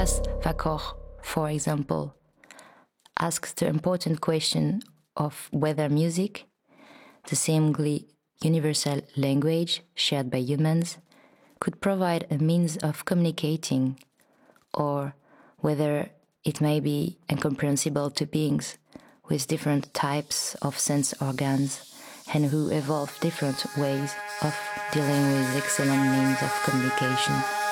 Nicolas Vacoch, for example, asks the important question of whether music, the seemingly universal language shared by humans, could provide a means of communicating, or whether it may be incomprehensible to beings with different types of sense organs and who evolve different ways of dealing with excellent means of communication.